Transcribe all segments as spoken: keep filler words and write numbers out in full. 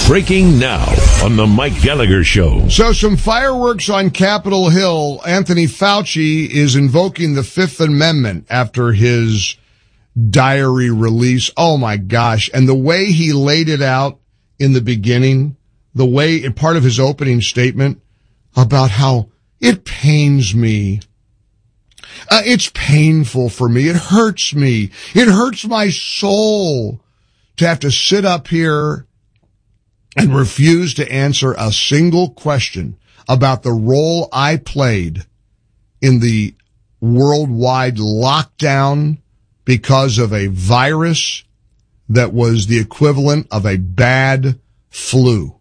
Breaking now on the Mike Gallagher Show. So some fireworks on Capitol Hill. Anthony Fauci is invoking the Fifth Amendment after his diary release. Oh my gosh. And the way he laid it out in the beginning, the way, part of his opening statement about how it pains me. Uh, it's painful for me. It hurts me. It hurts my soul to have to sit up here and refuse to answer a single question about the role I played in the worldwide lockdown because of a virus that was the equivalent of a bad flu.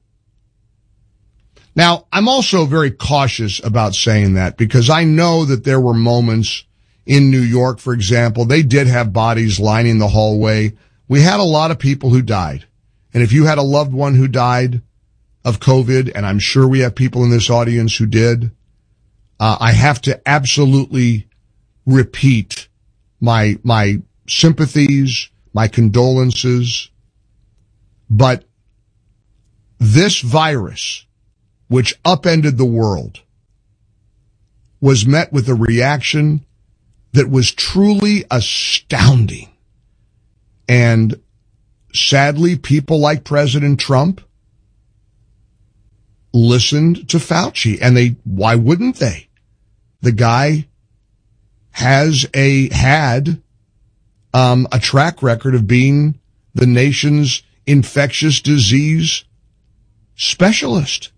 Now, I'm also very cautious about saying that because I know that there were moments in New York, for example, they did have bodies lining the hallway. We had a lot of people who died. And if you had a loved one who died of COVID, and I'm sure we have people in this audience who did, uh, I have to absolutely repeat my, my sympathies, my condolences. But this virus, which upended the world, was met with a reaction that was truly astounding. And sadly, people like President Trump listened to Fauci, and they, why wouldn't they? The guy has a, had, um, a track record of being the nation's infectious disease specialist.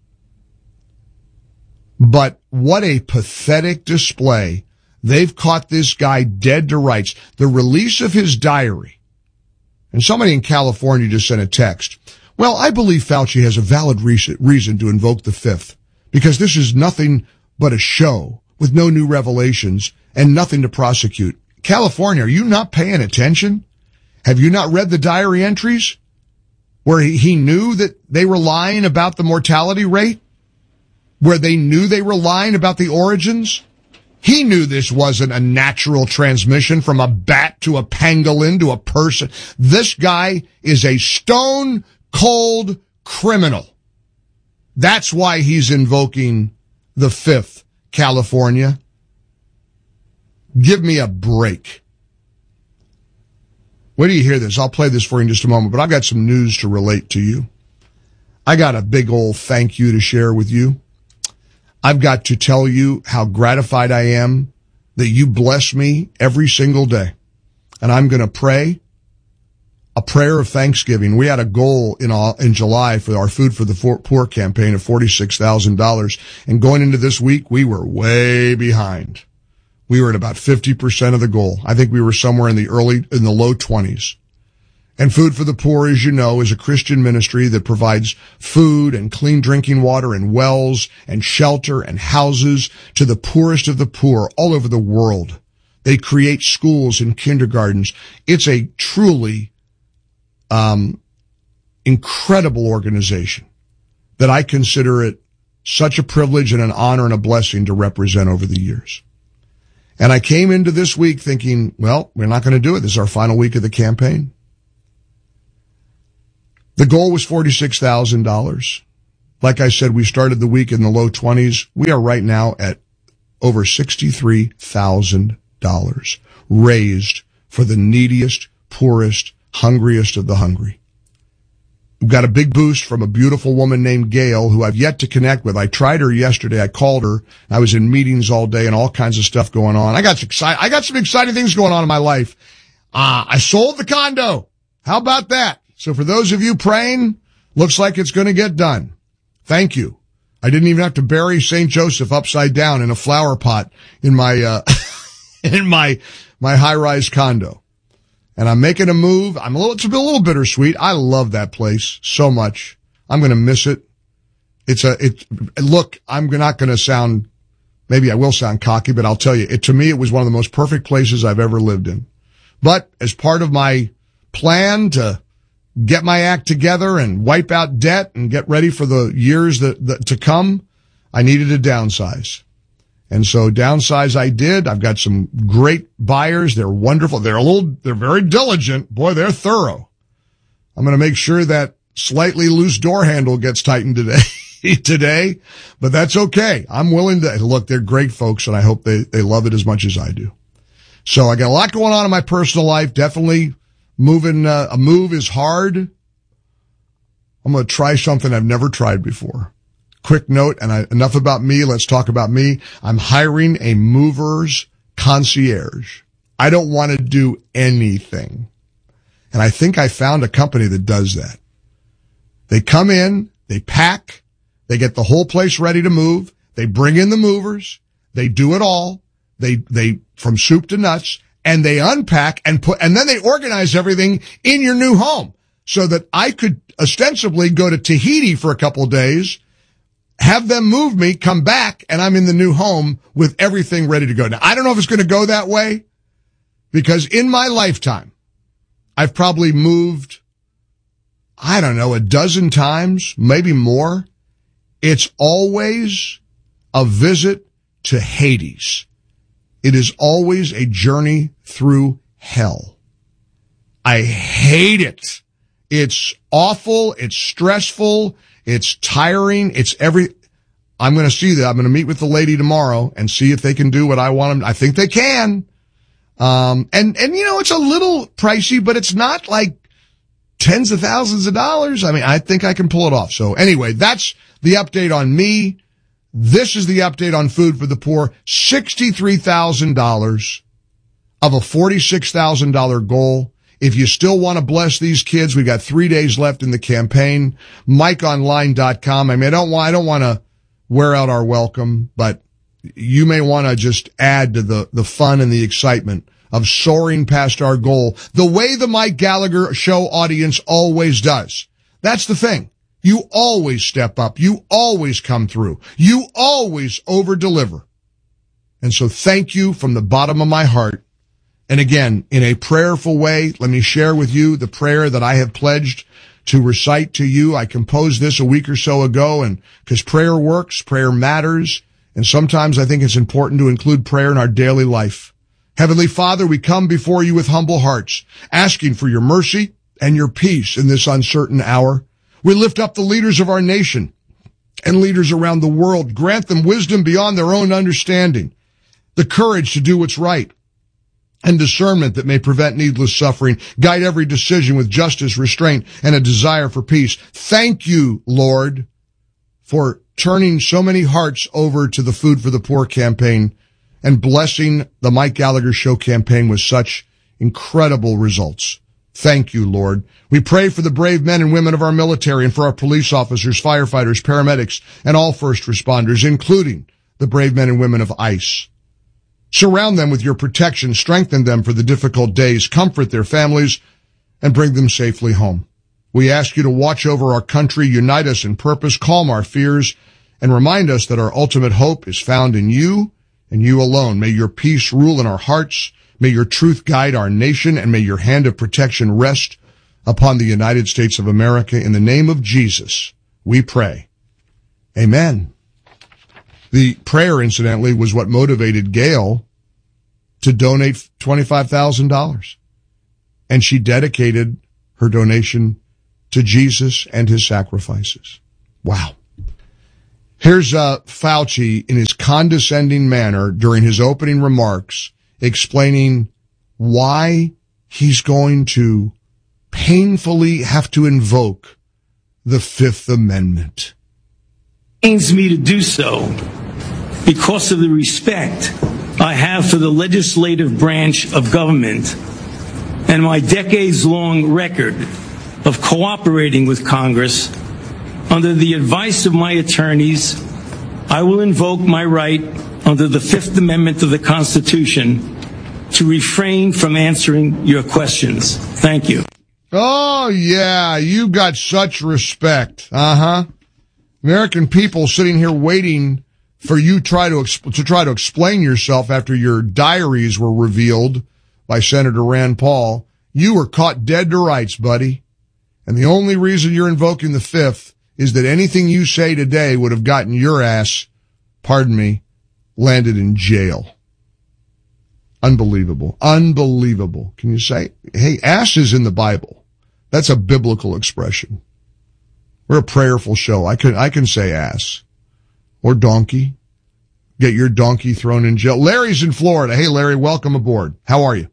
But what a pathetic display. They've caught this guy dead to rights. The release of his diary. And somebody in California just sent a text. Well, I believe Fauci has a valid reason to invoke the fifth, because this is nothing but a show with no new revelations and nothing to prosecute. California, are you not paying attention? Have you not read the diary entries where he, he knew that they were lying about the mortality rate? Where they knew they were lying about the origins? He knew this wasn't a natural transmission from a bat to a pangolin to a person. This guy is a stone cold criminal. That's why he's invoking the fifth, California. Give me a break. Wait till you hear this. I'll play this for you in just a moment, but I've got some news to relate to you. I got a big old thank you to share with you. I've got to tell you how gratified I am that you bless me every single day. And I'm going to pray a prayer of thanksgiving. We had a goal in all, in July for our Food for the Poor campaign of forty-six thousand dollars. And going into this week, we were way behind. We were at about fifty percent of the goal. I think we were somewhere in the early, in the low twenties. And Food for the Poor, as you know, is a Christian ministry that provides food and clean drinking water and wells and shelter and houses to the poorest of the poor all over the world. They create schools and kindergartens. It's a truly um incredible organization that I consider it such a privilege and an honor and a blessing to represent over the years. And I came into this week thinking, well, we're not going to do it. This is our final week of the campaign. The goal was forty-six thousand dollars. Like I said, we started the week in the low twenties. We are right now at over sixty-three thousand dollars raised for the neediest, poorest, hungriest of the hungry. We've got a big boost from a beautiful woman named Gail, who I've yet to connect with. I tried her yesterday. I called her. I was in meetings all day and all kinds of stuff going on. I got some exci- I got some exciting things going on in my life. Uh, I sold the condo. How about that? So for those of you praying, looks like it's going to get done. Thank you. I didn't even have to bury Saint Joseph upside down in a flower pot in my, uh, in my, my high-rise condo. And I'm making a move. I'm a little, it's a little bittersweet. I love that place so much. I'm going to miss it. It's a, it, look, I'm not going to sound, maybe I will sound cocky, but I'll tell you, it, to me, it was one of the most perfect places I've ever lived in. But as part of my plan to get my act together and wipe out debt and get ready for the years that, that to come, I needed to downsize. And so downsize I did. I've got some great buyers. They're wonderful. They're a little, they're very diligent. Boy, they're thorough. I'm going to make sure that slightly loose door handle gets tightened today, today, but that's okay. I'm willing to, look, they're great folks, and I hope they, they love it as much as I do. So I got a lot going on in my personal life. Definitely moving, uh, a move is hard. I'm going to try something I've never tried before. Quick note, and I, enough about me. Let's talk about me. I'm hiring a mover's concierge. I don't want to do anything. And I think I found a company that does that. They come in, they pack, they get the whole place ready to move, they bring in the movers, they do it all, they, they, from soup to nuts, and they unpack and put, and then they organize everything in your new home so that I could ostensibly go to Tahiti for a couple of days, have them move me, come back, and I'm in the new home with everything ready to go. Now, I don't know if it's going to go that way, because in my lifetime, I've probably moved, I don't know, a dozen times, maybe more. It's always a visit to Hades. It is always a journey through hell. I hate it. It's awful. It's stressful. It's tiring. It's every, I'm going to see that. I'm going to meet with the lady tomorrow and see if they can do what I want them. I think they can. Um, and, and you know, it's a little pricey, but it's not like tens of thousands of dollars. I mean, I think I can pull it off. So anyway, that's the update on me. This is the update on Food for the Poor. sixty-three thousand dollars of a forty-six thousand dollars goal. If you still want to bless these kids, we've got three days left in the campaign. Mike Online dot com. I mean, I don't want, I don't want to wear out our welcome, but you may want to just add to the, the fun and the excitement of soaring past our goal the way the Mike Gallagher Show audience always does. That's the thing. You always step up. You always come through. You always over-deliver. And so thank you from the bottom of my heart. And again, in a prayerful way, let me share with you the prayer that I have pledged to recite to you. I composed this a week or so ago, and because prayer works, prayer matters, and sometimes I think it's important to include prayer in our daily life. Heavenly Father, we come before you with humble hearts, asking for your mercy and your peace in this uncertain hour. We lift up the leaders of our nation and leaders around the world. Grant them wisdom beyond their own understanding, the courage to do what's right, and discernment that may prevent needless suffering. Guide every decision with justice, restraint, and a desire for peace. Thank you, Lord, for turning so many hearts over to the Food for the Poor campaign and blessing the Mike Gallagher Show campaign with such incredible results. Thank you, Lord. We pray for the brave men and women of our military and for our police officers, firefighters, paramedics, and all first responders, including the brave men and women of ICE. Surround them with your protection, strengthen them for the difficult days, comfort their families, and bring them safely home. We ask you to watch over our country, unite us in purpose, calm our fears, and remind us that our ultimate hope is found in you and you alone. May your peace rule in our hearts. May your truth guide our nation, and may your hand of protection rest upon the United States of America. In the name of Jesus, we pray. Amen. The prayer, incidentally, was what motivated Gail to donate twenty-five thousand dollars. And she dedicated her donation to Jesus and his sacrifices. Wow. Here's uh, Fauci in his condescending manner during his opening remarks explaining why he's going to painfully have to invoke the Fifth Amendment. It pains me to do so because of the respect I have for the legislative branch of government and my decades-long record of cooperating with Congress. Under the advice of my attorneys, I will invoke my right under the Fifth Amendment of the Constitution to refrain from answering your questions. Thank you. Oh, yeah, you got such respect. Uh-huh. American people sitting here waiting for you try to exp- to try to explain yourself after your diaries were revealed by Senator Rand Paul. You were caught dead to rights, buddy. And the only reason you're invoking the Fifth is that anything you say today would have gotten your ass, pardon me, landed in jail. Unbelievable. Unbelievable. Can you say, hey, ass is in the Bible. That's a biblical expression. We're a prayerful show. I can, I can say ass. Or donkey. Get your donkey thrown in jail. Larry's in Florida. Hey, Larry, welcome aboard. How are you?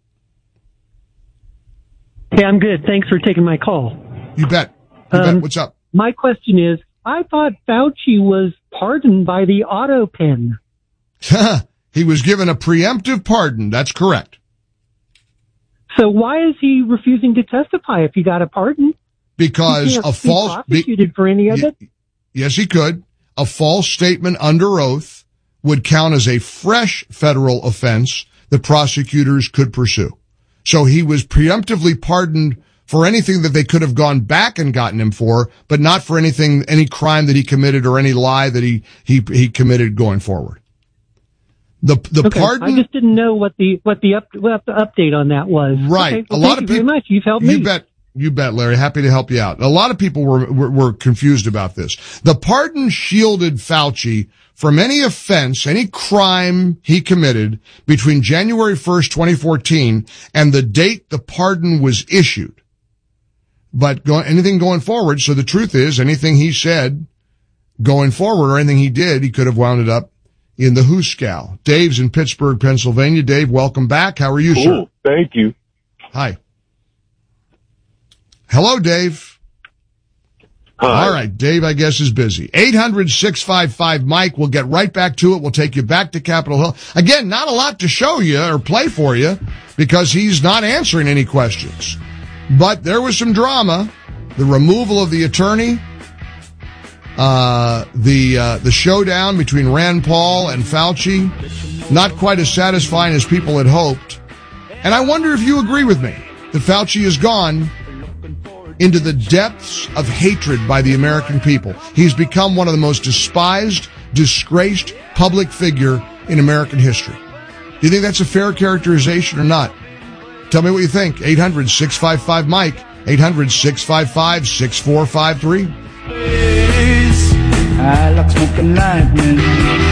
Hey, I'm good. Thanks for taking my call. You bet. You um, bet. What's up? My question is, I thought Fauci was pardoned by the auto pen. He was given a preemptive pardon. That's correct. So why is he refusing to testify if he got a pardon? Because he a false be prosecuted for any of it? Yes, he could. A false statement under oath would count as a fresh federal offense that prosecutors could pursue. So he was preemptively pardoned for anything that they could have gone back and gotten him for, but not for anything, any crime that he committed or any lie that he, he, he committed going forward. The, the okay, pardon. I just didn't know what the, what the up, what the update on that was. Right. Okay, well, a lot thank of you people, very much. You've helped me. You bet. You bet, Larry. Happy to help you out. A lot of people were, were, were confused about this. The pardon shielded Fauci from any offense, any crime he committed between January first, twenty fourteen and the date the pardon was issued. But go, anything going forward, so the truth is, anything he said going forward or anything he did, he could have wound it up in the Hooskow. Dave's in Pittsburgh, Pennsylvania. Dave, welcome back. How are you, cool. sir? Thank you. Hi. Hello, Dave. Hi. All right. Dave, I guess, is busy. eight hundred, six five five, Mike. We'll get right back to it. We'll take you back to Capitol Hill. Again, not a lot to show you or play for you because he's not answering any questions. But there was some drama. The removal of the attorney, uh, the, uh, the showdown between Rand Paul and Fauci, not quite as satisfying as people had hoped. And I wonder if you agree with me that Fauci has gone into the depths of hatred by the American people. He's become one of the most despised, disgraced public figure in American history. Do you think that's a fair characterization or not? Tell me what you think. eight hundred, six five five, Mike. eight hundred, six five five, six four five three. I like smoking lightning.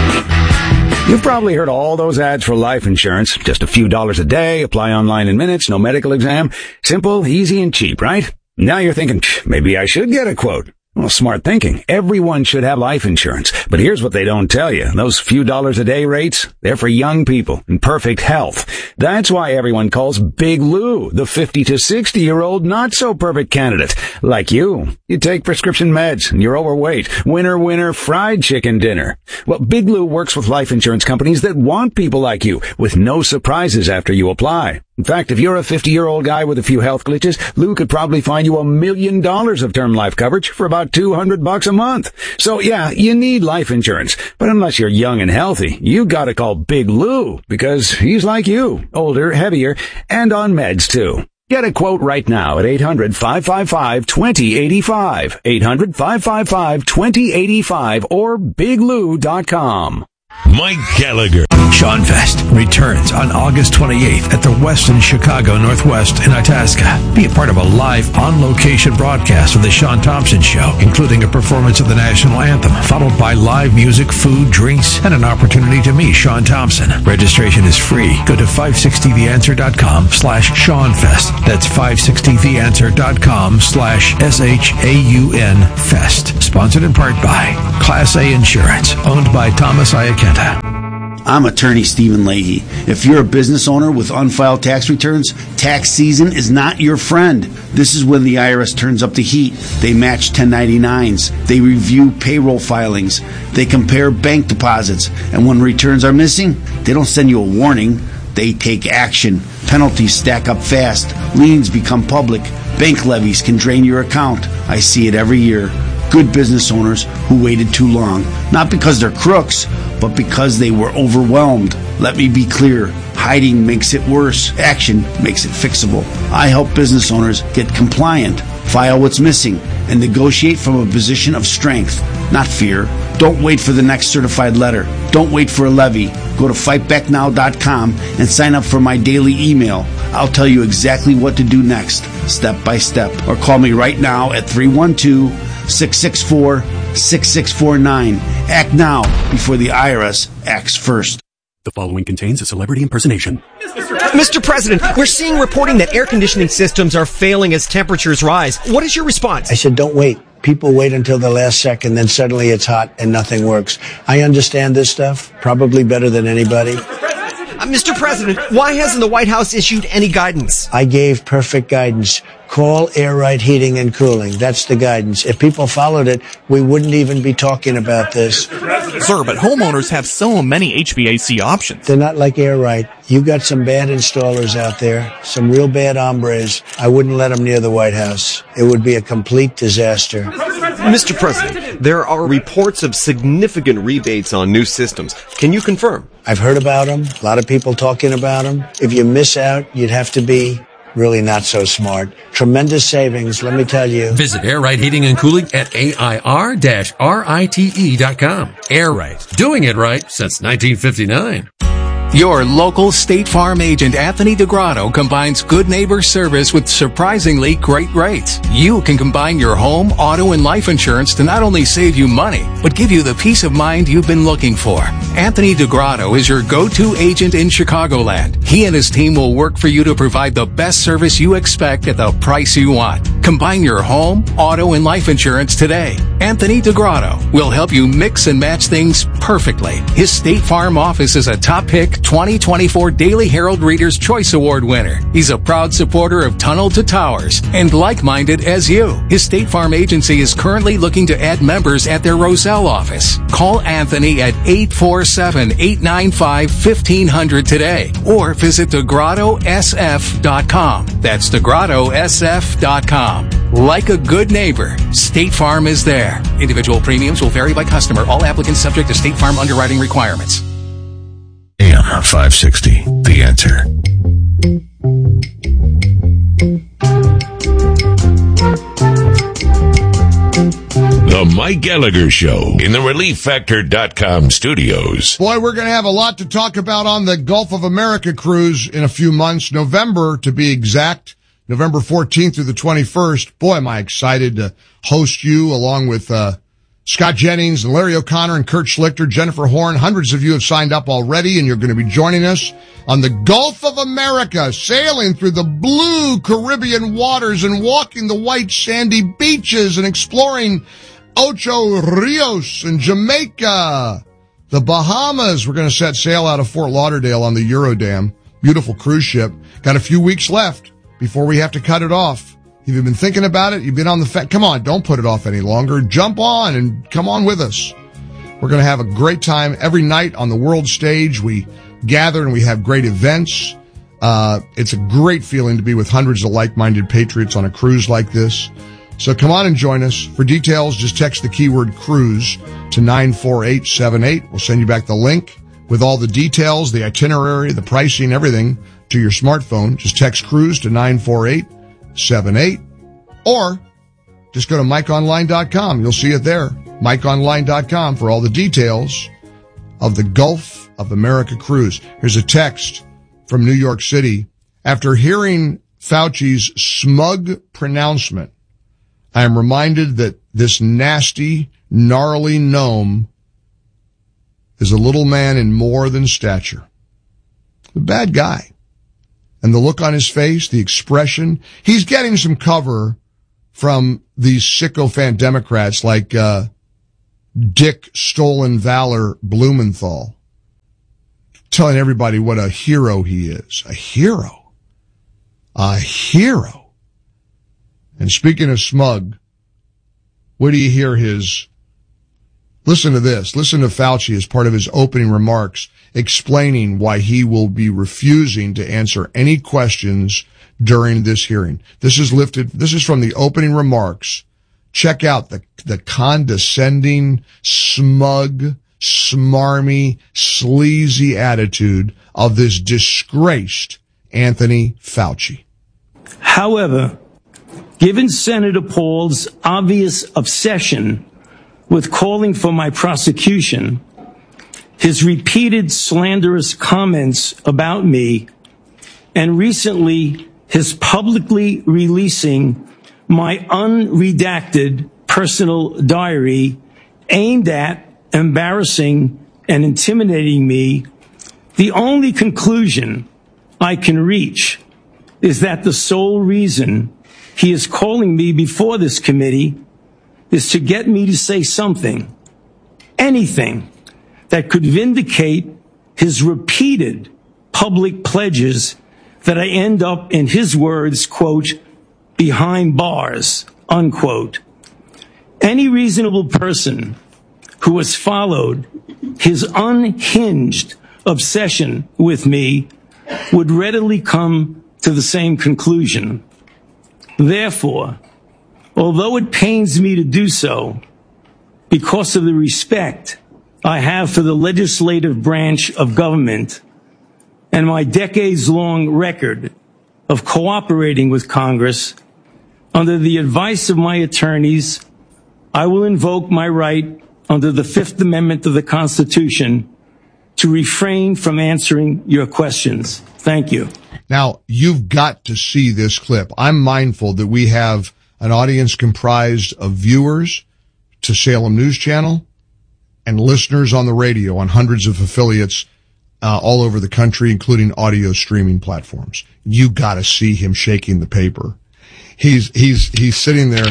You've probably heard all those ads for life insurance. Just a few dollars a day, apply online in minutes, no medical exam. Simple, easy, and cheap, right? Now you're thinking, maybe I should get a quote. Well, smart thinking. Everyone should have life insurance. But here's what they don't tell you. Those few dollars a day rates, they're for young people in perfect health. That's why everyone calls Big Lou the fifty to sixty year old not so perfect candidate. Like you. You take prescription meds and you're overweight. Winner, winner, fried chicken dinner. Well, Big Lou works with life insurance companies that want people like you with no surprises after you apply. In fact, if you're a fifty-year-old guy with a few health glitches, Lou could probably find you a million dollars of term life coverage for about two hundred bucks a month. So yeah, you need life insurance. But unless you're young and healthy, you gotta call Big Lou because he's like you, older, heavier, and on meds too. Get a quote right now at eight hundred, five five five, two zero eight five, eight hundred, five five five, two zero eight five or big lou dot com. Mike Gallagher. Sean Fest returns on August twenty-eighth at the Westin Chicago Northwest in Itasca. Be a part of a live, on-location broadcast of The Sean Thompson Show, including a performance of the national anthem, followed by live music, food, drinks, and an opportunity to meet Sean Thompson. Registration is free. Go to five sixty the answer dot com slash Sean Fest. That's five sixty the answer dot com slash S H A U N Fest. Sponsored in part by Class A Insurance, owned by Thomas Iacenta. I'm attorney Stephen Leahy. If you're a business owner with unfiled tax returns, tax season is not your friend. This is when the I R S turns up the heat. They match ten ninety-nines. They review payroll filings. They compare bank deposits. And when returns are missing, they don't send you a warning. They take action. Penalties stack up fast. Liens become public. Bank levies can drain your account. I see it every year. Good business owners who waited too long, not because they're crooks, but because they were overwhelmed. Let me be clear. Hiding makes it worse. Action makes it fixable. I help business owners get compliant, file what's missing, and negotiate from a position of strength, not fear. Don't wait for the next certified letter. Don't wait for a levy. Go to fight back now dot com and sign up for my daily email. I'll tell you exactly what to do next, step by step. Or call me right now at three one two, six six four, six six four nine. Act now before the I R S acts first. The following contains a celebrity impersonation. Mister President, we're seeing reporting that air conditioning systems are failing as temperatures rise. What is your response? I said, don't wait. People wait until the last second, then suddenly it's hot and nothing works. I understand this stuff probably better than anybody. Uh, Mister President, why hasn't the White House issued any guidance? I gave perfect guidance. Call Air Right Heating and Cooling. That's the guidance. If people followed it, we wouldn't even be talking about this. Sir, but homeowners have so many H V A C options. They're not like Air Right. You got some bad installers out there, some real bad hombres. I wouldn't let them near the White House. It would be a complete disaster. Mister President, there are reports of significant rebates on new systems. Can you confirm? I've heard about them. A lot of people talking about them. If you miss out, you'd have to be really not so smart. Tremendous savings, let me tell you. Visit Air Right Heating and Cooling at A I R R I T E dot com. Air Right, doing it right since nineteen fifty-nine. Your local State Farm agent, Anthony DeGrotto, combines good neighbor service with surprisingly great rates. You can combine your home, auto, and life insurance to not only save you money, but give you the peace of mind you've been looking for. Anthony DeGrotto is your go-to agent in Chicagoland. He and his team will work for you to provide the best service you expect at the price you want. Combine your home, auto, and life insurance today. Anthony DeGrotto will help you mix and match things perfectly. His State Farm office is a top pick twenty twenty-four Daily Herald Reader's Choice Award winner. He's a proud supporter of Tunnel to Towers and like-minded as you. His State Farm agency is currently looking to add members at their Roselle office. Call Anthony at eight four seven, eight nine five, one five zero zero today or visit the grotto s f dot com. That's the grotto s f dot com. Like a good neighbor, State Farm is there. Individual premiums will vary by customer. All applicants subject to State Farm underwriting requirements. A M five sixty, The Answer. The Mike Gallagher Show in the relief factor dot com studios. Boy, we're going to have a lot to talk about on the Gulf of America cruise in a few months, November to be exact, November fourteenth through the twenty-first. Boy, am I excited to host you along with uh Scott Jennings and Larry O'Connor and Kurt Schlichter, Jennifer Horn. Hundreds of you have signed up already, and you're going to be joining us on the Gulf of America, sailing through the blue Caribbean waters and walking the white sandy beaches and exploring Ocho Rios and Jamaica, the Bahamas. We're going to set sail out of Fort Lauderdale on the Eurodam. Beautiful cruise ship. Got a few weeks left before we have to cut it off. If you've been thinking about it, you've been on the fa- come on, don't put it off any longer. Jump on and come on with us. We're going to have a great time every night on the world stage. We gather and we have great events. Uh, it's a great feeling to be with hundreds of like-minded patriots on a cruise like this. So come on and join us. For details, just text the keyword cruise to nine four eight seven eight. We'll send you back the link with all the details, the itinerary, the pricing, everything to your smartphone. Just text cruise to nine four eight seven eight, or just go to mike online dot com. You'll see it there. mike online dot com for all the details of the Gulf of America cruise. Here's a text from New York City. After hearing Fauci's smug pronouncement, I am reminded that this nasty, gnarly gnome is a little man in more than stature. A bad guy. And the look on his face, the expression, he's getting some cover from these sycophant Democrats like uh Dick Stolen Valor Blumenthal, telling everybody what a hero he is. A hero. A hero. And speaking of smug, where do you hear his... Listen to this. Listen to Fauci as part of his opening remarks explaining why he will be refusing to answer any questions during this hearing. This is lifted. This is from the opening remarks. Check out the, the condescending, smug, smarmy, sleazy attitude of this disgraced Anthony Fauci. However, given Senator Paul's obvious obsession with calling for my prosecution, his repeated slanderous comments about me, and recently his publicly releasing my unredacted personal diary aimed at embarrassing and intimidating me, the only conclusion I can reach is that the sole reason he is calling me before this committee is to get me to say something, anything, that could vindicate his repeated public pledges that I end up, in his words, quote, behind bars, unquote. Any reasonable person who has followed his unhinged obsession with me would readily come to the same conclusion. Therefore, although it pains me to do so, because of the respect I have for the legislative branch of government and my decades-long record of cooperating with Congress, under the advice of my attorneys, I will invoke my right under the Fifth Amendment of the Constitution to refrain from answering your questions. Thank you. Now, you've got to see this clip. I'm mindful that we have an audience comprised of viewers to Salem News Channel and listeners on the radio on hundreds of affiliates uh, all over the country, including audio streaming platforms. You got to see him shaking the paper. He's he's he's sitting there.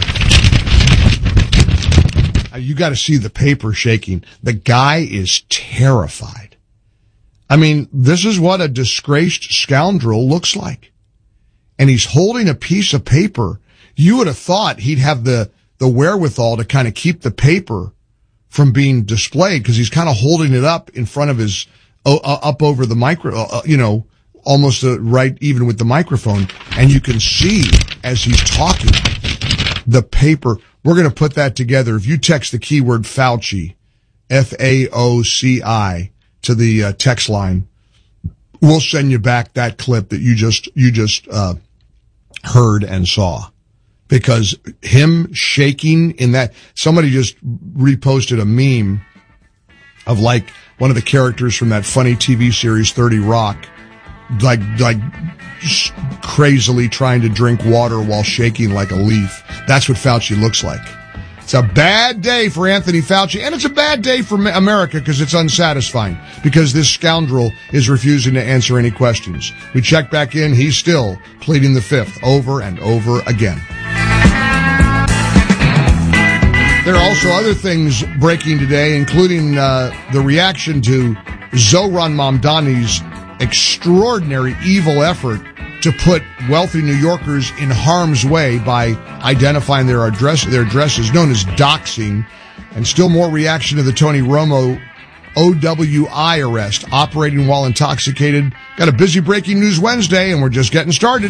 You got to see the paper shaking. The guy is terrified. I mean, this is what a disgraced scoundrel looks like. And he's holding a piece of paper. You would have thought he'd have the, the wherewithal to kind of keep the paper from being displayed, because he's kind of holding it up in front of his, uh, up over the micro, uh, you know, almost uh, right even with the microphone. And you can see as he's talking, the paper. We're going to put that together. If you text the keyword Fauci, F A O C I, to the uh, text line, we'll send you back that clip that you just, you just, uh, heard and saw. Because him shaking in that, somebody just reposted a meme of like one of the characters from that funny T V series thirty Rock, like, like crazily trying to drink water while shaking like a leaf. That's what Fauci looks like. It's a bad day for Anthony Fauci, and it's a bad day for America because it's unsatisfying, because this scoundrel is refusing to answer any questions. We check back in, he's still pleading the fifth over and over again. There are also other things breaking today, including uh, the reaction to Zohran Mamdani's extraordinary evil effort to put wealthy New Yorkers in harm's way by identifying their address, their addresses, known as doxing, and still more reaction to the Tony Romo O W I arrest, operating while intoxicated. Got a busy breaking news Wednesday, and we're just getting started.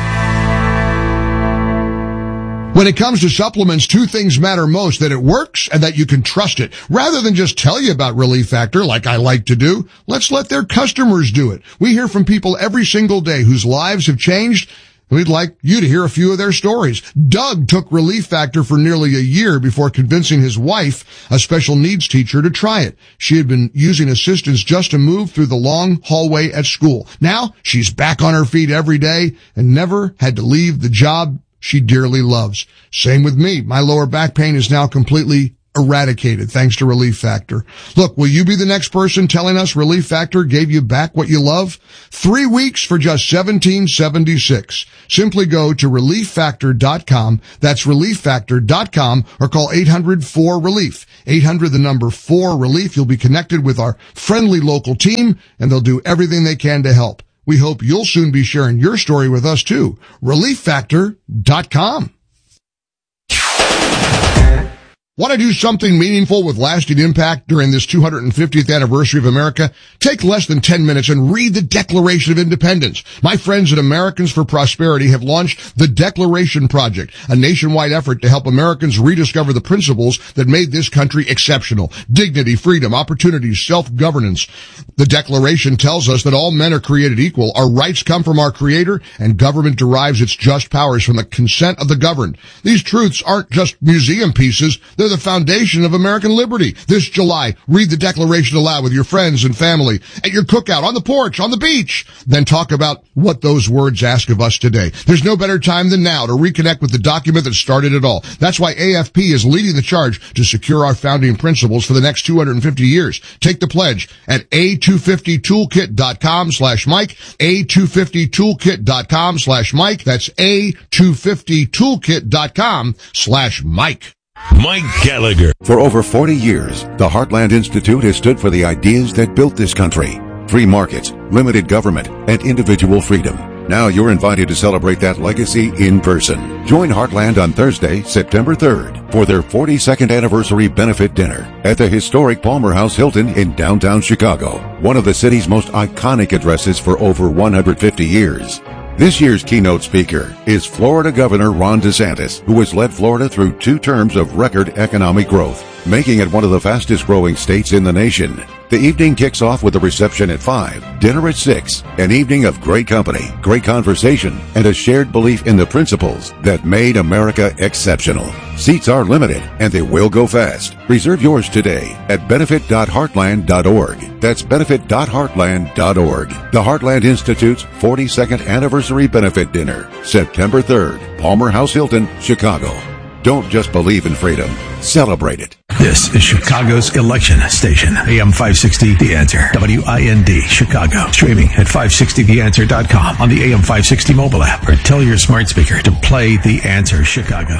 When it comes to supplements, two things matter most: that it works and that you can trust it. Rather than just tell you about Relief Factor, like I like to do, let's let their customers do it. We hear from people every single day whose lives have changed. We'd like you to hear a few of their stories. Doug took Relief Factor for nearly a year before convincing his wife, a special needs teacher, to try it. She had been using assistance just to move through the long hallway at school. Now she's back on her feet every day and never had to leave the job she dearly loves. Same with me. My lower back pain is now completely eradicated thanks to Relief Factor. Look, will you be the next person telling us Relief Factor gave you back what you love? Three weeks for just seventeen seventy-six. Simply go to relief factor dot com. That's relief factor dot com, or call eight hundred four relief. eight hundred, the number four relief. You'll be connected with our friendly local team, and they'll do everything they can to help. We hope you'll soon be sharing your story with us too. relief factor dot com. Want to do something meaningful with lasting impact during this two hundred fiftieth anniversary of America? Take less than ten minutes and read the Declaration of Independence. My friends at Americans for Prosperity have launched the Declaration Project, a nationwide effort to help Americans rediscover the principles that made this country exceptional: dignity, freedom, opportunity, self-governance. The Declaration tells us that all men are created equal, our rights come from our Creator, and government derives its just powers from the consent of the governed. These truths aren't just museum pieces, they're the foundation of American liberty. This July, read the Declaration aloud with your friends and family, at your cookout, on the porch, on the beach. Then talk about what those words ask of us today. There's no better time than now to reconnect with the document that started it all. That's why A F P is leading the charge to secure our founding principles for the next two hundred fifty years. Take the pledge at A two fifty toolkit dot com slash Mike, A two fifty toolkit dot com slash Mike. That's A two fifty toolkit dot com slash Mike. Mike Gallagher. For over forty years, the Heartland Institute has stood for the ideas that built this country. Free markets, limited government, and individual freedom. Now you're invited to celebrate that legacy in person. Join Heartland on Thursday, September third, for their forty-second anniversary benefit dinner at the historic Palmer House Hilton in downtown Chicago, one of the city's most iconic addresses for over one hundred fifty years. This year's keynote speaker is Florida Governor Ron DeSantis, who has led Florida through two terms of record economic growth, making it one of the fastest growing states in the nation. The evening kicks off with a reception at five, dinner at six, an evening of great company, great conversation, and a shared belief in the principles that made America exceptional. Seats are limited, and they will go fast. Reserve yours today at benefit dot heartland dot org. That's benefit dot heartland dot org. The Heartland Institute's forty-second anniversary benefit dinner, September third, Palmer House Hilton, Chicago. Don't just believe in freedom. Celebrate it. This is Chicago's election station. A M five sixty The Answer. W I N D, Chicago. Streaming at five sixty the answer dot com on the A M five sixty mobile app, or tell your smart speaker to play The Answer Chicago.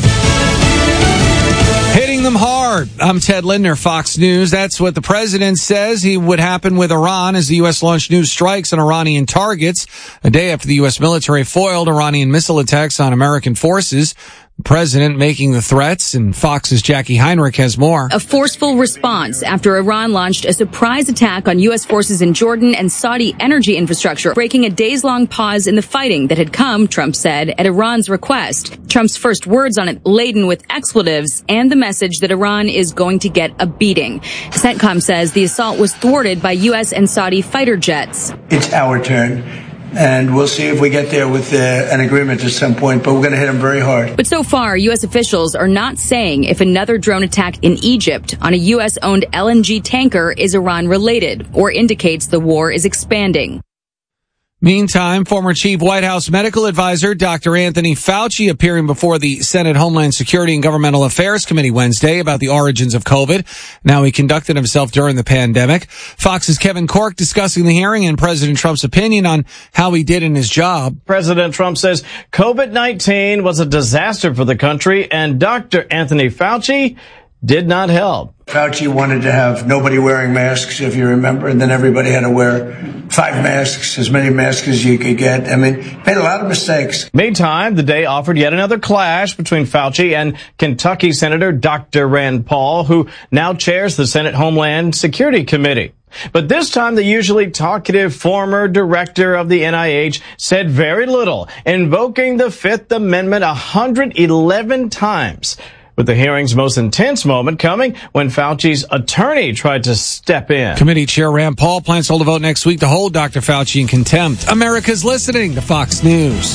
Hitting them hard. I'm Ted Lindner, Fox News. That's what the president says he would happen with Iran as the U S launched new strikes on Iranian targets a day after the U S military foiled Iranian missile attacks on American forces. The president making the threats, and Fox's Jackie Heinrich has more. A forceful response after Iran launched a surprise attack on U S forces in Jordan and Saudi energy infrastructure, breaking a days-long pause in the fighting that had come, Trump said, at Iran's request. Trump's first words on it laden with expletives and the message that Iran is going to get a beating. CENTCOM says the assault was thwarted by U S and Saudi fighter jets. It's our turn. And we'll see if we get there with uh, an agreement at some point, but we're going to hit them very hard. But so far, U S officials are not saying if another drone attack in Egypt on a U S-owned L N G tanker is Iran-related or indicates the war is expanding. Meantime, former chief White House medical advisor Doctor Anthony Fauci appearing before the Senate Homeland Security and Governmental Affairs Committee Wednesday about the origins of COVID, now he conducted himself during the pandemic. Fox's Kevin Corke discussing the hearing and President Trump's opinion on how he did in his job. President Trump says COVID nineteen was a disaster for the country, and Doctor Anthony Fauci did not help. Fauci wanted to have nobody wearing masks, if you remember, and then everybody had to wear five masks, as many masks as you could get. I mean, made a lot of mistakes. Meantime, the day offered yet another clash between Fauci and Kentucky Senator Doctor Rand Paul, who now chairs the Senate Homeland Security Committee. But this time, the usually talkative former director of the N I H said very little, invoking the Fifth Amendment one hundred eleven times. With the hearing's most intense moment coming when Fauci's attorney tried to step in. Committee Chair Rand Paul plans to hold a vote next week to hold Doctor Fauci in contempt. America's listening to Fox News.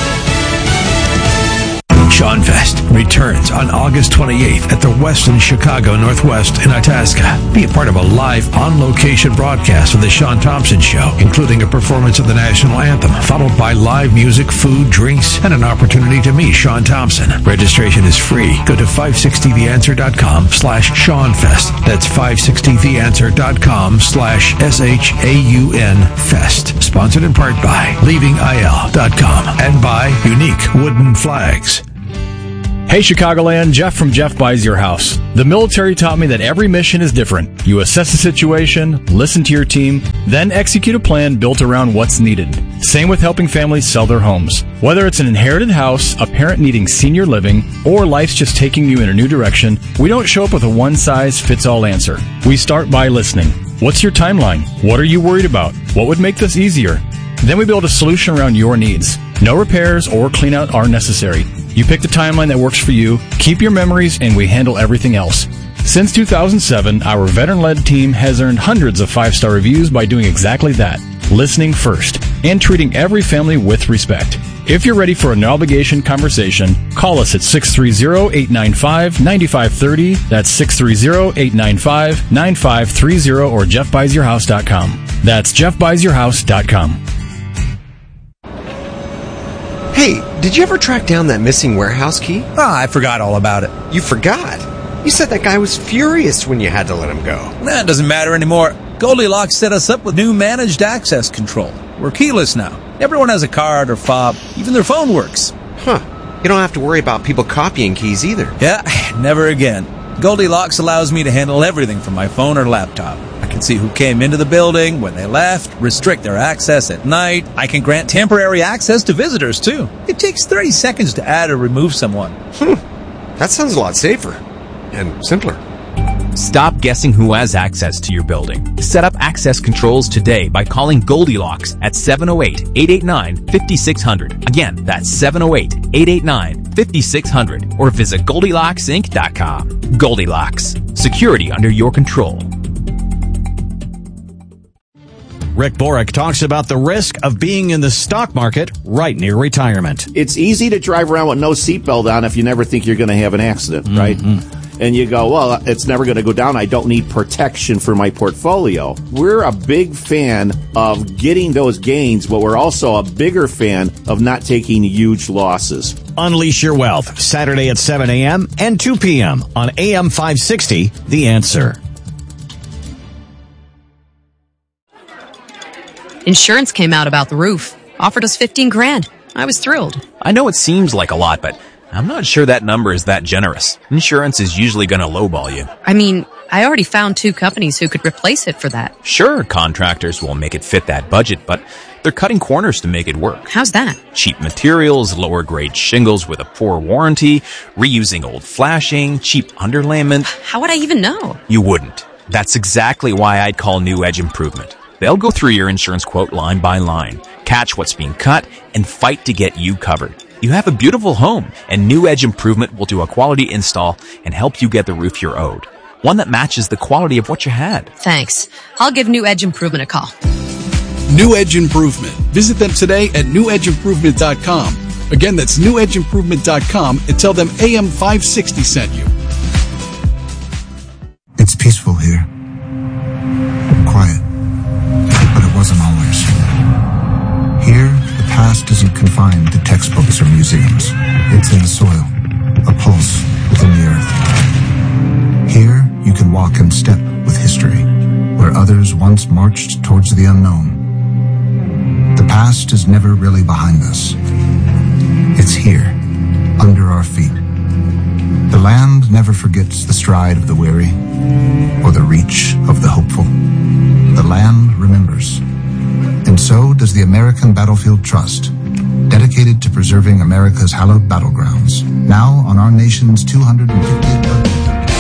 Sean Fest returns on August twenty-eighth at the Westin Chicago Northwest in Itasca. Be a part of a live, on-location broadcast of The Sean Thompson Show, including a performance of the national anthem, followed by live music, food, drinks, and an opportunity to meet Sean Thompson. Registration is free. Go to five sixty the answer dot com slash Sean Fest. That's five sixty the answer dot com slash S H A U N Fest. Sponsored in part by leaving I L dot com and by Unique Wooden Flags. Hey Chicagoland, Jeff from Jeff Buys Your House. The military taught me that every mission is different. You assess the situation, listen to your team, then execute a plan built around what's needed. Same with helping families sell their homes. Whether it's an inherited house, a parent needing senior living, or life's just taking you in a new direction, we don't show up with a one-size-fits-all answer. We start by listening. What's your timeline? What are you worried about? What would make this easier? Then we build a solution around your needs. No repairs or cleanout are necessary. You pick the timeline that works for you, keep your memories, and we handle everything else. Since two thousand seven, our veteran-led team has earned hundreds of five-star reviews by doing exactly that, listening first, and treating every family with respect. If you're ready for an obligation conversation, call us at six three zero, eight nine five, nine five three zero. That's six three zero, eight nine five, nine five three zero or jeff buys your house dot com. That's jeff buys your house dot com. Hey, did you ever track down that missing warehouse key? Oh, I forgot all about it. You forgot? You said that guy was furious when you had to let him go. That doesn't matter anymore. Goldilocks set us up with new managed access control. We're keyless now. Everyone has a card or fob. Even their phone works. Huh. You don't have to worry about people copying keys either. Yeah, never again. Goldilocks allows me to handle everything from my phone or laptop. I can see who came into the building, when they left, restrict their access at night. I can grant temporary access to visitors, too. It takes thirty seconds to add or remove someone. Hmm. That sounds a lot safer and simpler. Stop guessing who has access to your building. Set up access controls today by calling Goldilocks at seven oh eight, eight eight nine, five six zero zero. Again, that's seven oh eight, eight eight nine, five six zero zero. Or visit Goldilocks Inc dot com. Goldilocks. Security under your control. Rick Borick talks about the risk of being in the stock market right near retirement. It's easy to drive around with no seatbelt on if you never think you're going to have an accident, mm-hmm. right? And you go, well, it's never going to go down. I don't need protection for my portfolio. We're a big fan of getting those gains, but we're also a bigger fan of not taking huge losses. Unleash your wealth, Saturday at seven a.m. and two p.m. on A M five sixty, The Answer. Insurance came out about the roof. Offered us fifteen grand. I was thrilled. I know it seems like a lot, but I'm not sure that number is that generous. Insurance is usually going to lowball you. I mean, I already found two companies who could replace it for that. Sure, contractors will make it fit that budget, but they're cutting corners to make it work. How's that? Cheap materials, lower grade shingles with a poor warranty, reusing old flashing, cheap underlayment. How would I even know? You wouldn't. That's exactly why I'd call New Edge Improvement. They'll go through your insurance quote line by line, catch what's being cut, and fight to get you covered. You have a beautiful home, and New Edge Improvement will do a quality install and help you get the roof you're owed. One that matches the quality of what you had. Thanks. I'll give New Edge Improvement a call. New Edge Improvement. Visit them today at new edge improvement dot com. Again, that's new edge improvement dot com and tell them A M five sixty sent you. It's peaceful here. Quiet. But it wasn't always. Here, the past isn't confined to textbooks or museums. It's in the soil, a pulse within the earth. Here, you can walk in step with history, where others once marched towards the unknown. The past is never really behind us. It's here, under our feet. The land never forgets the stride of the weary or the reach of the hopeful. The land remembers. And so does the American Battlefield Trust, dedicated to preserving America's hallowed battlegrounds, now on our nation's two hundred fiftieth.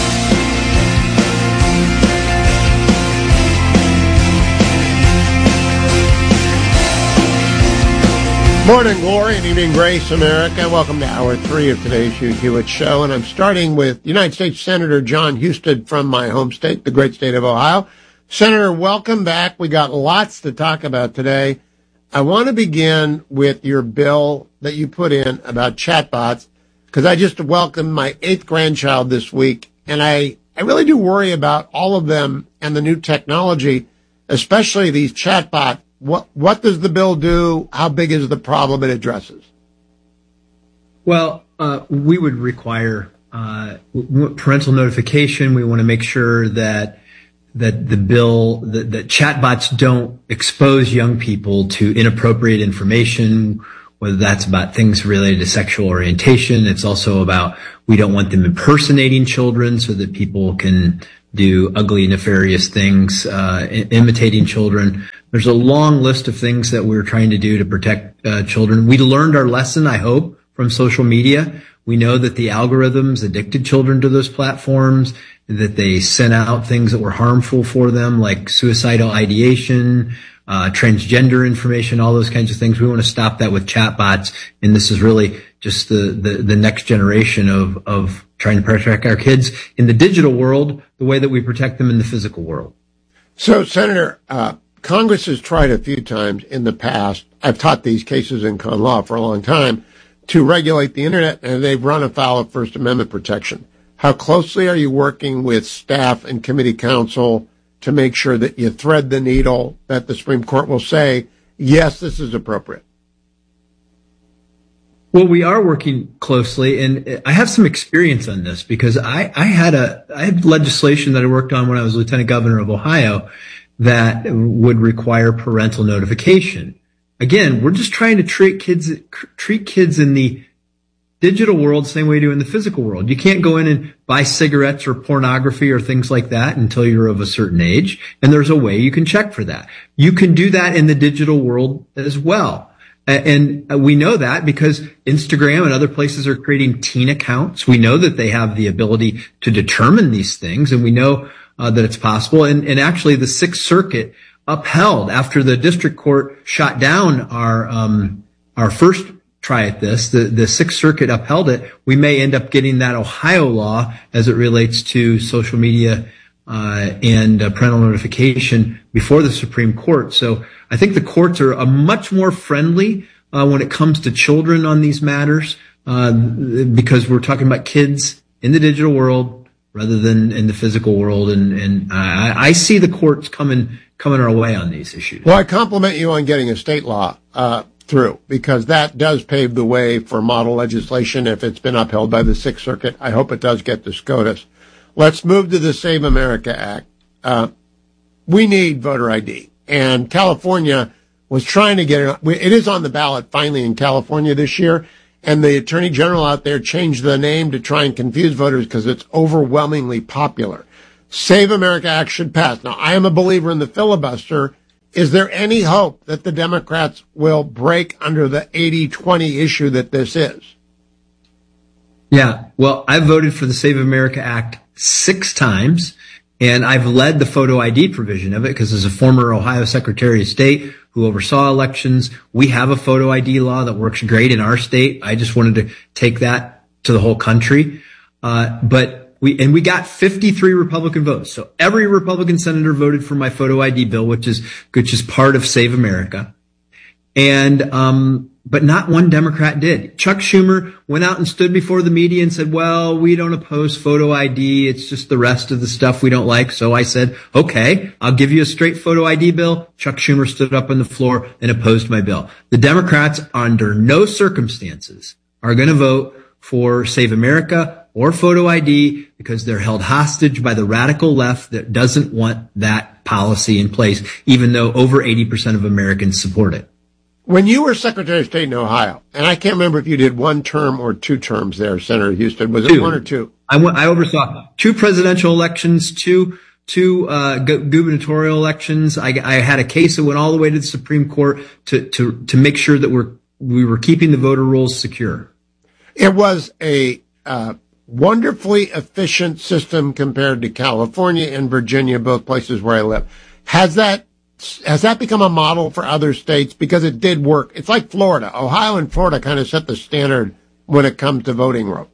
Morning glory and evening grace, America. Welcome to hour three of today's Hugh Hewitt Show. And I'm starting with United States Senator Jon Husted from my home state, the great state of Ohio. Senator, welcome back. We got lots to talk about today. I want to begin with your bill that you put in about chatbots, because I just welcomed my eighth grandchild this week, and I, I really do worry about all of them and the new technology, especially these chatbots. What what does the bill do? How big is the problem it addresses? Well, uh, we would require uh, parental notification. We want to make sure that that the bill that, that chatbots don't expose young people to inappropriate information, whether that's about things related to sexual orientation. It's also about we don't want them impersonating children so that people can do ugly, nefarious things, uh, imitating children. There's a long list of things that we're trying to do to protect uh, children. We learned our lesson, I hope, from social media. We know that the algorithms addicted children to those platforms, that they sent out things that were harmful for them, like suicidal ideation, uh, transgender information, all those kinds of things. We want to stop that with chatbots. And this is really just the, the, the next generation of, of trying to protect our kids in the digital world the way that we protect them in the physical world. So, Senator, uh, Congress has tried a few times in the past, I've taught these cases in con law for a long time, to regulate the Internet, and they've run afoul of First Amendment protection. How closely are you working with staff and committee counsel to make sure that you thread the needle, that the Supreme Court will say, yes, this is appropriate? Well, we are working closely, and I have some experience on this because I, I had a I had legislation that I worked on when I was Lieutenant Governor of Ohio that would require parental notification. Again, we're just trying to treat kids treat kids in the digital world the same way you do in the physical world. You can't go in and buy cigarettes or pornography or things like that until you're of a certain age. And there's a way you can check for that. You can do that in the digital world as well. And we know that because Instagram and other places are creating teen accounts. We know that they have the ability to determine these things, and we know uh, that it's possible. And, and actually the Sixth Circuit upheld, after the district court shot down our um our first try at this, the, the Sixth Circuit upheld it. We may end up getting that Ohio law as it relates to social media uh and uh, parental notification before the Supreme Court. So I think the courts are a much more friendly uh when it comes to children on these matters, uh because we're talking about kids in the digital world rather than in the physical world. And, and I, I see the courts coming coming our way on these issues. Well, I compliment you on getting a state law uh through, because that does pave the way for model legislation if it's been upheld by the Sixth Circuit. I hope it does get to SCOTUS. Let's move to the Save America Act. Uh, we need voter I D. And California was trying to get it. It is on the ballot finally in California this year. And the Attorney General out there changed the name to try and confuse voters because it's overwhelmingly popular. Save America Act should pass. Now, I am a believer in the filibuster. Is there any hope that the Democrats will break under the eighty twenty issue that this is? Yeah, well, I voted for the Save America Act six times, and I've led the photo I D provision of it because as a former Ohio Secretary of State who oversaw elections, we have a photo I D law that works great in our state. I just wanted to take that to the whole country. Uh, but We, and we got fifty-three Republican votes. So every Republican senator voted for my photo I D bill, which is, which is part of Save America. And, um, but not one Democrat did. Chuck Schumer went out and stood before the media and said, well, we don't oppose photo I D. It's just the rest of the stuff we don't like. So I said, okay, I'll give you a straight photo I D bill. Chuck Schumer stood up on the floor and opposed my bill. The Democrats, under no circumstances, are going to vote for Save America or photo I D because they're held hostage by the radical left that doesn't want that policy in place, even though over eighty percent of Americans support it. When you were Secretary of State in Ohio, and I can't remember if you did one term or two terms there, Senator Houston, was it two. one or two? I, went, I oversaw two presidential elections, two two uh, gu- gubernatorial elections. I, I had a case that went all the way to the Supreme Court to to to make sure that we're we were keeping the voter rolls secure. It was a uh, wonderfully efficient system compared to California and Virginia, both places where I live. Has that has that become a model for other states? Because it did work. It's like Florida. Ohio and Florida kind of set the standard when it comes to voting rolls.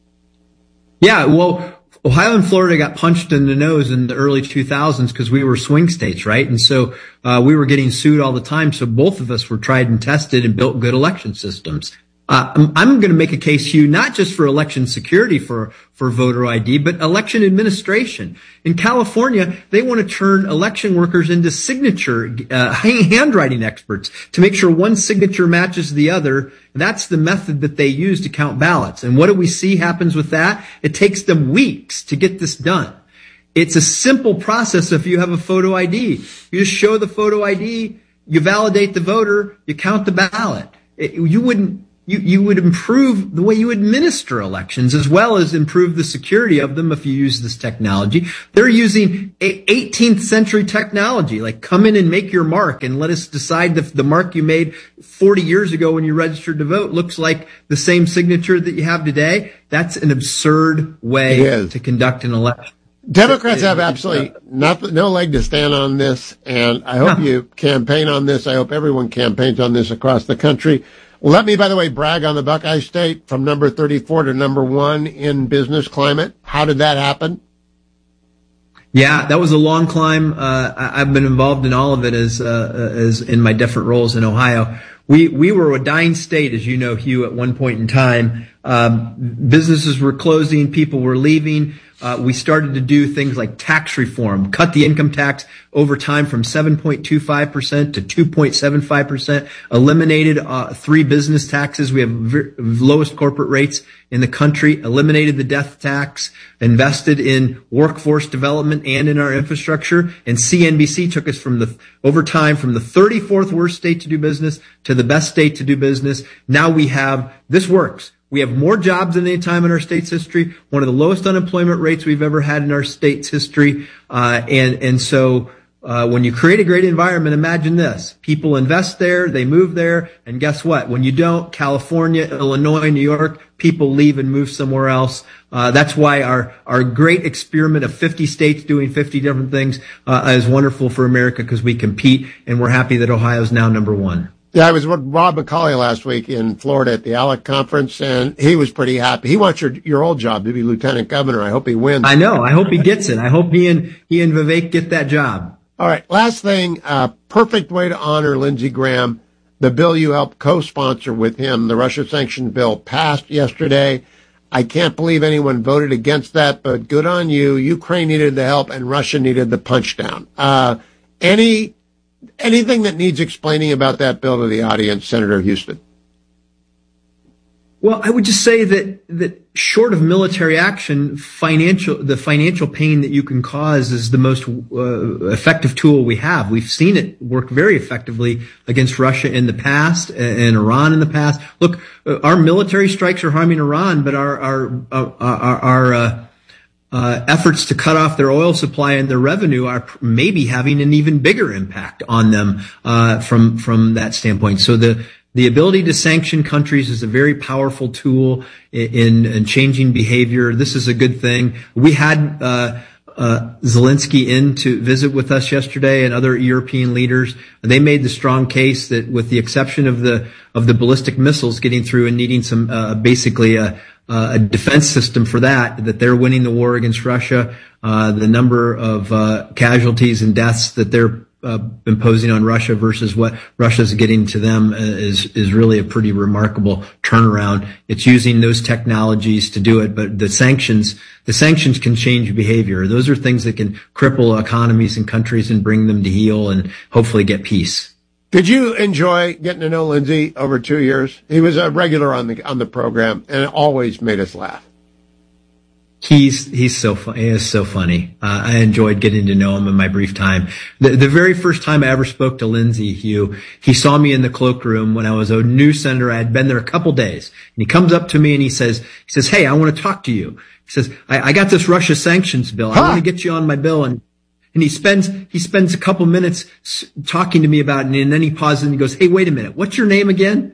Yeah, well, Ohio and Florida got punched in the nose in the early two thousands because we were swing states, right? And so uh, we were getting sued all the time. So both of us were tried and tested and built good election systems. Uh, I'm, I'm going to make a case, Hugh, not just for election security for, for voter I D, but election administration. In California, they want to turn election workers into signature, uh, handwriting experts to make sure one signature matches the other. That's the method that they use to count ballots. And what do we see happens with that? It takes them weeks to get this done. It's a simple process if you have a photo I D. You just show the photo I D, you validate the voter, you count the ballot. It, you wouldn't, You, you would improve the way you administer elections as well as improve the security of them if you use this technology. They're using eighteenth century technology, like come in and make your mark and let us decide if the mark you made forty years ago when you registered to vote looks like the same signature that you have today. That's an absurd way to conduct an election. Democrats have absolutely not, no leg to stand on this, and I hope you campaign on this. I hope everyone campaigns on this across the country. Let me, by the way, brag on the Buckeye State from number thirty-four to number one in business climate. How did that happen? Yeah, that was a long climb. Uh, I've been involved in all of it as, uh, as in my different roles in Ohio. We, we were a dying state, as you know, Hugh, at one point in time. Um, businesses were closing, people were leaving. Uh, we started to do things like tax reform, cut the income tax over time from seven point two five percent to two point seven five percent, eliminated uh, three business taxes. We have v- lowest corporate rates in the country, eliminated the death tax, invested in workforce development and in our infrastructure. And C N B C took us from the, over time, from the thirty-fourth worst state to do business to the best state to do business. Now we have, this works. We have more jobs than any time in our state's history, one of the lowest unemployment rates we've ever had in our state's history. Uh, and, and so, uh, when you create a great environment, imagine this. People invest there, they move there, and guess what? When you don't, California, Illinois, New York, people leave and move somewhere else. Uh, that's why our, our great experiment of fifty states doing fifty different things, uh, is wonderful for America because we compete, and we're happy that Ohio is now number one. Yeah, I was with Rob McCauley last week in Florida at the ALEC conference, and he was pretty happy. He wants your your old job to be lieutenant governor. I hope he wins. I know. I hope he gets it. I hope he and he and Vivek get that job. All right. Last thing, uh, perfect way to honor Lindsey Graham. The bill you helped co-sponsor with him, the Russia sanctions bill, passed yesterday. I can't believe anyone voted against that, but good on you. Ukraine needed the help, and Russia needed the punchdown. Uh, any anything that needs explaining about that bill to the audience, Senator Husted? Well, I would just say that that short of military action, financial the financial pain that you can cause is the most uh, effective tool we have. We've seen it work very effectively against Russia in the past and Iran in the past. Look, uh, our military strikes are harming Iran, but our our uh, our, our uh, uh, efforts to cut off their oil supply and their revenue are maybe having an even bigger impact on them uh, from from that standpoint. So the The ability to sanction countries is a very powerful tool in, in changing behavior. This is a good thing. We had uh, uh Zelensky in to visit with us yesterday and other European leaders. They made the strong case that with the exception of the of the ballistic missiles getting through and needing some uh, basically a, a defense system for that, that they're winning the war against Russia. Uh, the number of uh, casualties and deaths that they're Uh, imposing on Russia versus what Russia's getting to them uh, is is really a pretty remarkable turnaround. It's using those technologies to do it, but the sanctions the sanctions can change behavior. Those are things that can cripple economies and countries and bring them to heal and hopefully get peace. Did you enjoy getting to know Lindsey over two years? He was a regular on the on the program and it always made us laugh. He's he's so fun. He is so funny. Uh, I enjoyed getting to know him in my brief time. The, the very first time I ever spoke to Lindsey, Hugh, he saw me in the cloakroom when I was a new senator. I had been there a couple days, and he comes up to me and he says, "He says, hey, I want to talk to you." He says, "I, I got this Russia sanctions bill. I huh. want to get you on my bill." And and he spends he spends a couple minutes talking to me about it, and then he pauses and he goes, "Hey, wait a minute. What's your name again?"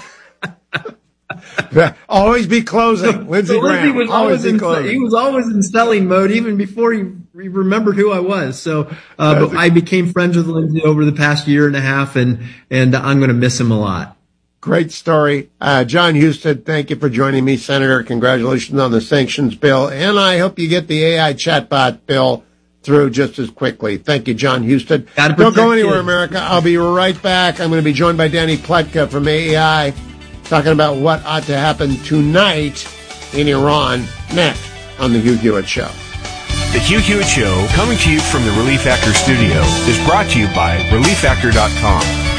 Always be closing. Lindsey so Graham. Lindsey was always in, he was always in selling mode, even before he, he remembered who I was. So, uh, but I became friends with Lindsey over the past year and a half, and, and I'm going to miss him a lot. Great story. Uh, John Husted, thank you for joining me, Senator. Congratulations on the sanctions bill. And I hope you get the A I chatbot bill through just as quickly. Thank you, John Husted. Don't go anywhere, kids. America. I'll be right back. I'm going to be joined by Danny Pletka from A E I, talking about what ought to happen tonight in Iran, next on The Hugh Hewitt Show. The Hugh Hewitt Show, coming to you from the Relief Factor studio, is brought to you by relief factor dot com.